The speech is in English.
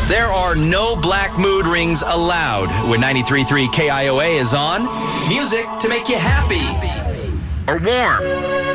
There are no black mood rings allowed when 93.3 KIOA is on. Music to make you happy or warm.